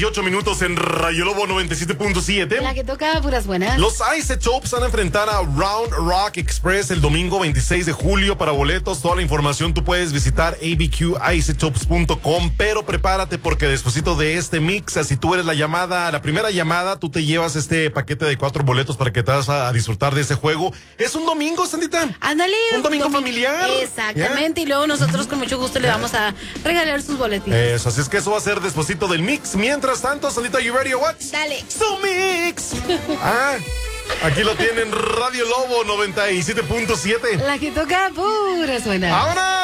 8 minutos en Rayo Lobo 97.7. La que toca puras buenas. Los Isotopes van a enfrentar a Round Rock Express el domingo 26 de julio. Para boletos, toda la información tú puedes visitar abqisotopes.com, pero prepárate porque despuesito de este mix, si tú eres la primera llamada, tú te llevas este paquete de 4 boletos para que te vas a disfrutar de ese juego. Es un domingo, Sandita. Ándale. Un domingo familiar. Exactamente, ¿ya? Y luego nosotros con mucho gusto le vamos a regalar sus boletitos. Eso, así es que eso va a ser despuesito del mix. Mientras tanto, Sandita, you ready or what? Dale. Su mix. Aquí lo tienen, Radio Lobo 97.7. La que toca puras buenas. ¡Ahora!